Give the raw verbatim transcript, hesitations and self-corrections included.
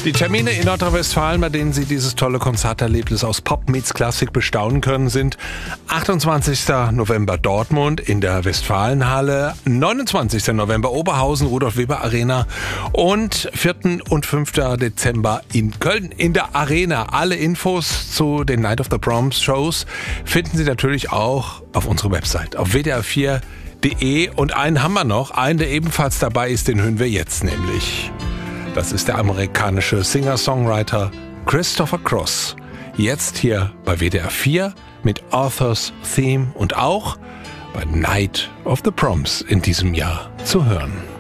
Die Termine in Nordrhein-Westfalen, bei denen Sie dieses tolle Konzerterlebnis aus Pop meets Klassik bestaunen können, sind achtundzwanzigster November Dortmund in der Westfalenhalle, neunundzwanzigster November Oberhausen, Rudolf-Weber-Arena und vierten und fünften Dezember in Köln in der Arena. Alle Infos zu den Night of the Proms Shows finden Sie natürlich auch auf unserer Website auf w d r vier punkt de. Und einen haben wir noch, einen, der ebenfalls dabei ist, den hören wir jetzt nämlich. Das ist der amerikanische Singer-Songwriter Christopher Cross. Jetzt hier bei W D R vier mit Arthur's Theme und auch bei Night of the Proms in diesem Jahr zu hören.